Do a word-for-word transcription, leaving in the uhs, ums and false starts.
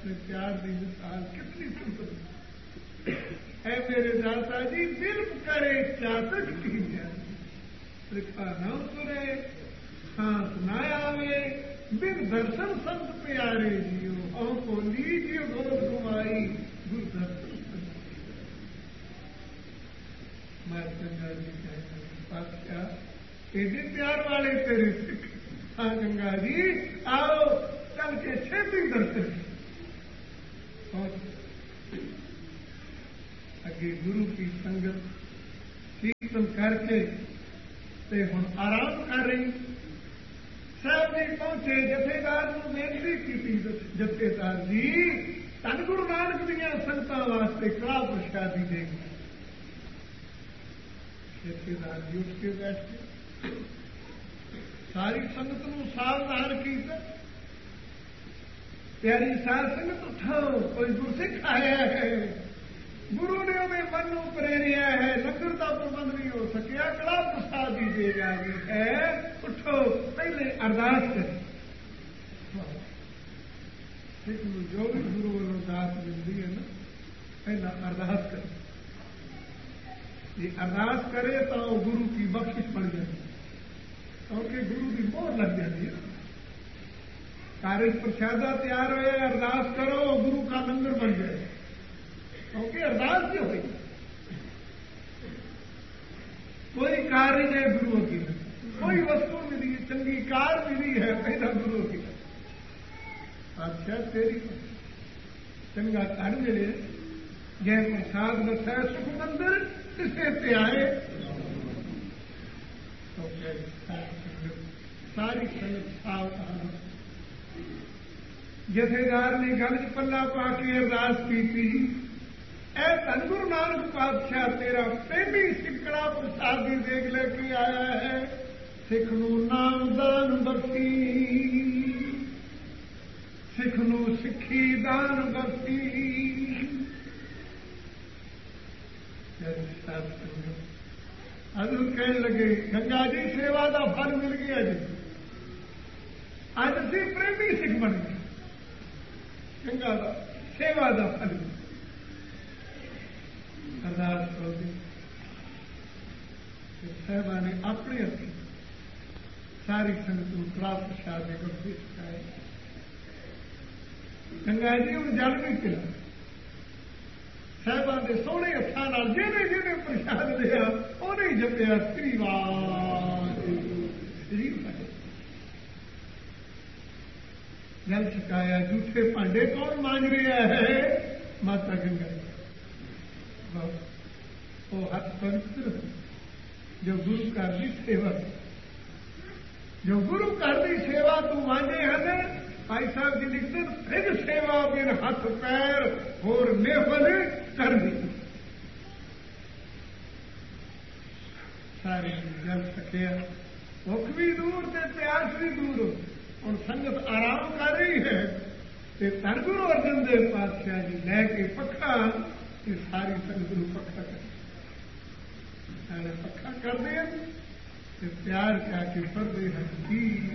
अपने प्यार की मिसाल कितनी सुंदर है मेरे दाता जी। दिल करे चातक की त्रिखा न सुरे सांस न आवे बिन दर्शन संत प्यारे जियो हम को लीजियो गोद घुमाई गुरु दर्शन मैं गंगा जी कहना पातशाह एडे प्यार वाले तेरे सिख। हाँ गंगा जी आओ चल के छेती दर्शन। और अगे गुरु की संगत कीर्तन करके ते हुण आराम कर रही। साहब जी पहुंचे जथेदार को बेनती की जथेदार जी धन गुरु नानक दियां संगतां वास्ते कड़ा प्रशादी देगी। जथेदार जी उठ के बैठ के सारी संगत को सावधान किया। प्यारी साध संगत उठाओ कोई गुरसिख आया है गुरु ने हमें मन को प्रेरिया है लंगर का प्रबंध नहीं हो सकिया कड़ा प्रसाद ही दे जानी है। उठो पहले अरदास करें। सिख में जो भी गुरु वालों दास मिलती है ना पहला अरदास करें। ये अरदास करे तो गुरु की बख्शिश बन जाती क्योंकि गुरु की मोहर लग जाती है। कार्य प्रसादा तैयार हो अरदास करो गुरु का लंगर बन जाए क्योंकि अरदास क्यों हुई। कोई कार्य है गुरु की कोई वस्तु मिली चंगी कार मिली है पहला गुरु की अच्छा तेरी चंगा घर मिले जय प्रसाद बसा सुख मंदिर किसे पे आए तो सारी संगत सावधान। जथेदार ने गल च पल्ला पा के अरदास की थी ऐ धन गुरु नानक पातशाह तेरा प्रेमी सिकड़ा प्रसादी देख लेके आया है। सिख नू नाम दान बख्शी सिख नू सिखी दान बख्शी। हजूर कहने लगे गंगा जी सेवा का फल मिल गया जी अज असी प्रेमी सिख बन गए। गंगा का सेवा का फल अरदास करो साहबा ने अपने हथी सारी संगत को कड़ा प्रसाद देकर सिखाए। गंगा जी हूँ जल भी पिला साहबा के सोहने हथां नाल जिहने जिहने प्रसाद दिया उन्हें ही जपिया श्री वाहिगुरू श्री वाहिगुरू। जल छकाया झूठे भांडे कौन मांझ रहा है माता गंगा जी। वो हथ पवित्र जो गुरु घर की सेवा जो गुरु घर की सेवा तू मांझे हैं। भाई साहब जी लिखते फिर सेवा बिन हथ पैर होर नेफल कर दी। सारे जल सकिया भुख भी दूर से प्यास भी दूर और संगत आराम कर रही है। धन गुरु अर्जन देव पातशाह जी लैके पखा ये सारी संगत को पखा कर पखा कर दे प्यार क्या के पढ़ते हैं।